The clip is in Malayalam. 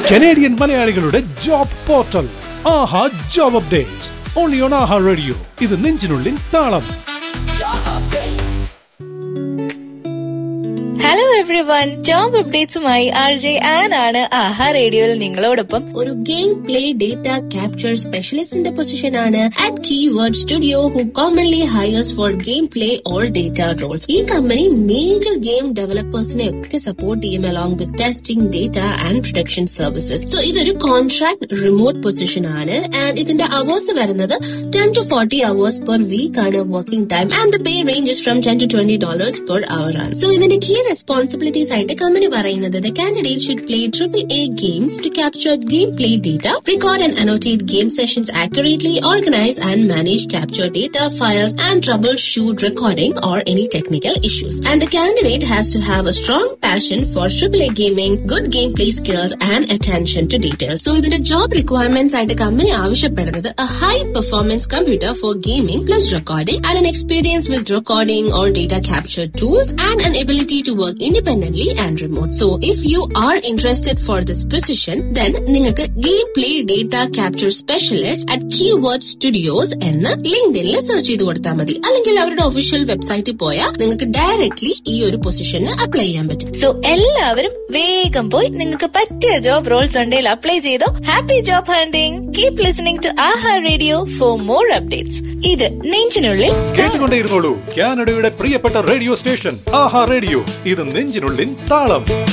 കനേഡിയൻ മലയാളികളുടെ job portal Aaha job updates only on Aaha radio. ഇത് നെഞ്ചിനുള്ളിൽ താളം. Hello everyone, job അപ്ഡേറ്റ്സുമായി RJ an ആണ് ആഹാ റേഡിയോയിൽ നിങ്ങളോടൊപ്പം. ഒരു game play data capture സ്പെഷ്യലിസ്റ്റിന്റെ position ആണ് at keyword studio, who commonly hires four game play or data Rolls. ഈ കമ്പനി മേജർ ഗെയിം ഡെവലപ്പേഴ്സിനെ ഒക്കെ സപ്പോർട്ട് ചെയ്യും, along with testing, data and production services. So ഇതൊരു കോൺട്രാക്ട് റിമോട്ട് പൊസിഷൻ ആണ്. ആൻഡ് ഇതിന്റെ അവേഴ്സ് വരുന്നത് 10 to 40 hours per week ആണ് working time. And the pay ranges from $10 to $20 per hour ആണ്. സോ ഇതിന്റെ കീ റെസ്പോൺസിബിലിറ്റീസ് ആയിട്ട് കമ്പനി പറയുന്നത് the candidate should play AAA games to capture gameplay data, record and annotate game sessions accurately, organize and manage capture data files, and troubleshoot recording or any technical issues. And the candidate has to have a strong passion for AAA gaming, good gameplay skills and attention to detail. So ഇതിന്റെ job requirements ആയിട്ട് കമ്പനി ആവശ്യപ്പെടുന്നത് a high performance computer for gaming plus recording, and an experience with recording or data capture tools, and an ability to work independently and remote. So if you are interested for this position, then നിങ്ങൾക്ക് game play data capture specialist at keyword studios എന്ന് ലിങ്ക്ഡിനിൽ സെർച്ച് ചെയ്ത് കൊടുത്താൽ മതി. അല്ലെങ്കിൽ അവരുടെ ഒഫീഷ്യൽ വെബ്സൈറ്റിൽ പോയാൽ നിങ്ങൾക്ക് ഡയറക്ട്ലി ഈ ഒരു പൊസിഷന് അപ്ലൈ ചെയ്യാൻ പറ്റും. സോ എല്ലാവരും വേഗം പോയി നിങ്ങൾക്ക് പറ്റിയ ജോബ് റോൾസ് ഉണ്ടെങ്കിൽ അപ്ലൈ ചെയ്തോ. Happy job hunting. Keep listening to Aaha radio for more updates. ഇത് നെഞ്ചിനുള്ളിൽ കേട്ടുകൊണ്ടേയിരുന്നോളൂ കാനഡയുടെ പ്രിയപ്പെട്ട റേഡിയോ സ്റ്റേഷൻ ആഹാ റേഡിയോ. ഇത് നെഞ്ചിനുള്ളിൽ താളം.